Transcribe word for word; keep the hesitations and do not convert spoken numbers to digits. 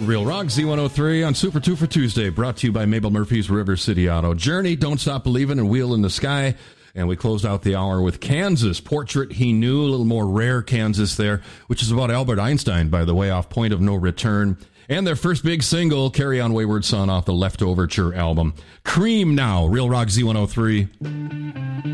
Real Rock Z one oh three on Super two for Tuesday, brought to you by Mabel Murphy's River City Auto. Journey, Don't Stop Believing, and Wheel in the Sky. And we closed out the hour with Kansas, Portrait He Knew, a little more rare Kansas there, which is about Albert Einstein, by the way, off Point of No Return. And their first big single, Carry On Wayward Son, off the Leftoverture album. Cream now, Real Rock Z one oh three.